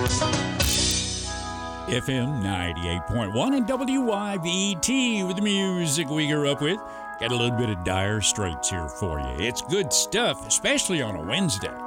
FM 98.1 and WYVT with the music we grew up with. Got a little bit of Dire Straits here for you. It's good stuff, especially on a Wednesday.